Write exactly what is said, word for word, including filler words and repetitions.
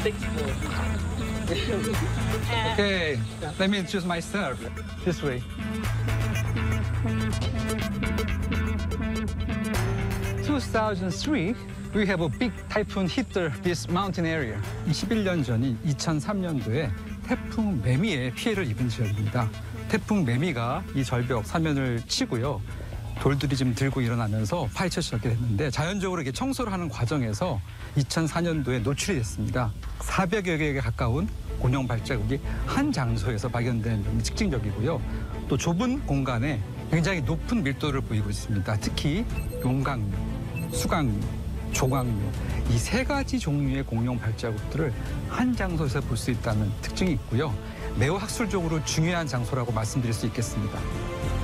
Okay, let me introduce myself. This way. two thousand three, we have a big typhoon hit this mountain area. 이십일 년 전이 이천삼 년도에 태풍 매미에 피해를 입은 지역입니다. 태풍 매미가 이 절벽 사면을 치고요. 돌들이 좀 들고 일어나면서 파헤쳐 시작하게 됐는데 자연적으로 이렇게 청소를 하는 과정에서 이천사 년도에 노출이 됐습니다. 사백여 개에 가까운 곤형 발자국이 한 장소에서 발견된 점이 특징적이고요. 또 좁은 공간에 굉장히 높은 밀도를 보이고 있습니다. 특히 용광류, 수광류, 조광류 이 세 가지 종류의 공룡 발자국들을 한 장소에서 볼 수 있다는 특징이 있고요. 매우 학술적으로 중요한 장소라고 말씀드릴 수 있겠습니다.